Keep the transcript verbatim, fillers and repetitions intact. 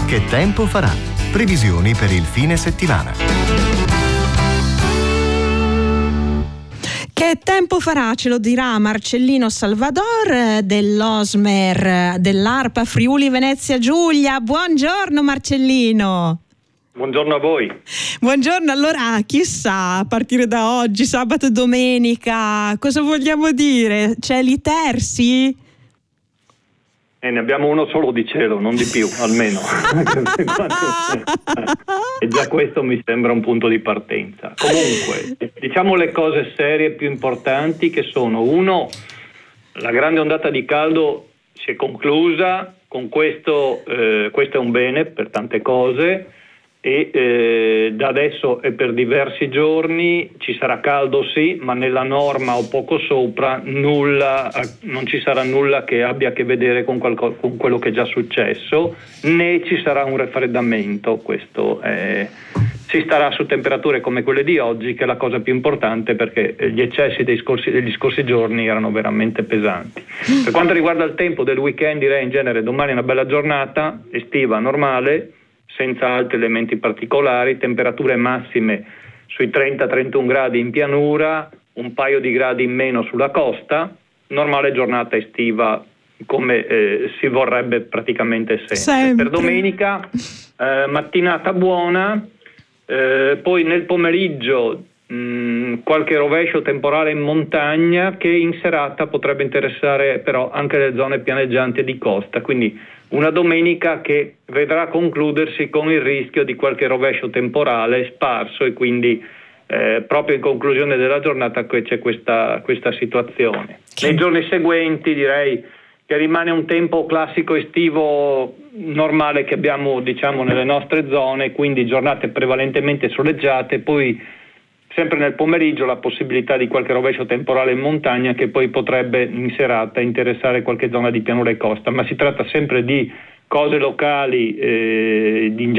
Che tempo farà? Previsioni per il fine settimana. Che tempo farà? Ce lo dirà Marcellino Salvador dell'Osmer dell'ARPA Friuli Venezia Giulia. Buongiorno Marcellino. Buongiorno a voi. Buongiorno, allora chissà a partire da oggi, sabato e domenica, cosa vogliamo dire? Cieli tersi? E ne abbiamo uno solo di cielo, non di più, almeno. E già questo mi sembra un punto di partenza. Comunque, diciamo le cose serie più importanti, che sono: uno, la grande ondata di caldo si è conclusa, con questo, eh, questo è un bene per tante cose, e eh, da adesso e per diversi giorni ci sarà caldo sì, ma nella norma o poco sopra nulla, non ci sarà nulla che abbia a che vedere con, qualco, con quello che è già successo, né ci sarà un raffreddamento. Questo è, si starà su temperature come quelle di oggi, che è la cosa più importante, perché gli eccessi dei scorsi, degli scorsi giorni erano veramente pesanti. Per quanto riguarda il tempo del weekend, direi in genere domani è una bella giornata estiva normale, senza altri elementi particolari, temperature massime sui trenta trentuno gradi in pianura, un paio di gradi in meno sulla costa, normale giornata estiva come eh, si vorrebbe praticamente sempre. sempre. Per domenica eh, mattinata buona, eh, poi nel pomeriggio mh, qualche rovescio temporale in montagna, che in serata potrebbe interessare però anche le zone pianeggianti e di costa, quindi una domenica che vedrà concludersi con il rischio di qualche rovescio temporale sparso, e quindi eh, proprio in conclusione della giornata c'è questa, questa situazione. Nei giorni seguenti direi che rimane un tempo classico estivo normale che abbiamo, diciamo, nelle nostre zone, quindi giornate prevalentemente soleggiate, poi sempre nel pomeriggio la possibilità di qualche rovescio temporale in montagna, che poi potrebbe in serata interessare qualche zona di pianura e costa, ma si tratta sempre di cose locali, eh, di